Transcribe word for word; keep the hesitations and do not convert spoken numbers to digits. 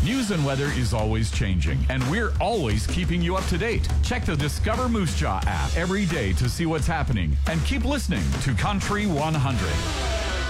News and weather is always changing, and we're always keeping you up to date. Check the Discover Moose Jaw app every day to see what's happening, and keep listening to Country one hundred.